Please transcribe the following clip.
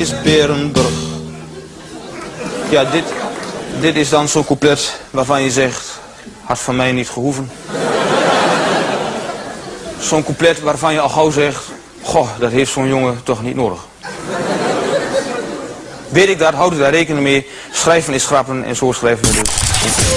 is Berenburg. Ja, dit is dan zo'n couplet waarvan je zegt, had van mij niet gehoeven. Zo'n couplet waarvan je al gauw zegt, goh, dat heeft zo'n jongen toch niet nodig. Weet ik dat, houd ik daar rekening mee. Schrijven is schrappen en zo schrijven we dus.